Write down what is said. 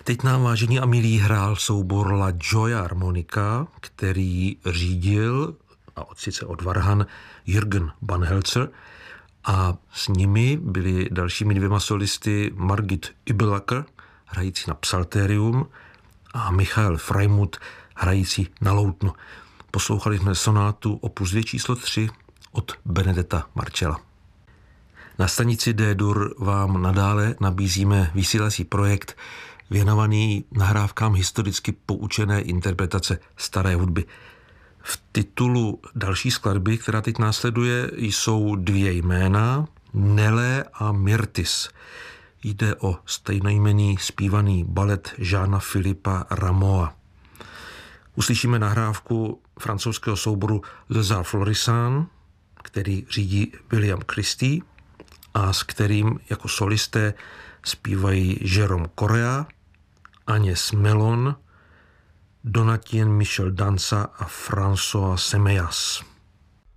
Teď nám, vážení a milí, hrál soubor La Gioia Armonica, který řídil, a sice od varhan, Jürgen Banhelzer, a s nimi byli dalšími dvěma solisty Margit Übelacker, hrající na psalterium, a Michael Freimuth, hrající na loutno. Poslouchali jsme sonátu opus 2 číslo 3 od Benedetta Marcella. Na stanici D-dur vám nadále nabízíme vysílací projekt věnovaný nahrávkám historicky poučené interpretace staré hudby. V titulu další skladby, která teď následuje, jsou dvě jména, Nele a Myrtis. Jde o stejnojmenný zpívaný balet Jeana Philippa Rameaua. Uslyšíme nahrávku francouzského souboru Les Arts Florissants, který řídí William Christie a s kterým jako solisté zpívají Jérôme Correa, Agnès Mellon, Donatien Michel Dansa a François Semeyas.